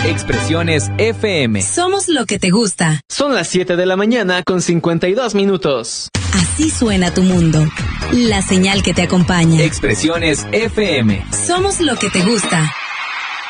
Expresiones FM. Somos lo que te gusta. Son las 7 de la mañana con 52 minutos. Así suena tu mundo. La señal que te acompaña. Expresiones FM. Somos lo que te gusta.